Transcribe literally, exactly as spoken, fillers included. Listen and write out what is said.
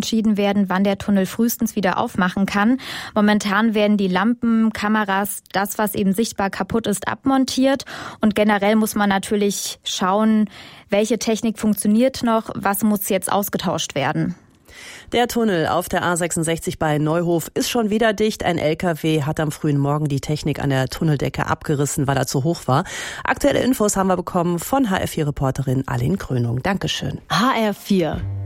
entschieden werden, wann der Tunnel frühestens wieder aufmachen kann. Momentan werden die Lampen, Kameras, das, was eben sichtbar kaputt ist, abmontiert. Und generell muss man natürlich schauen, welche Technik funktioniert noch, was muss jetzt ausgetauscht werden. Der Tunnel auf der A sechsundsechzig bei Neuhof ist schon wieder dicht. Ein L K W hat am frühen Morgen die Technik an der Tunneldecke abgerissen, weil er zu hoch war. Aktuelle Infos haben wir bekommen von H R vier Reporterin Aline Krönung. Dankeschön. H R vier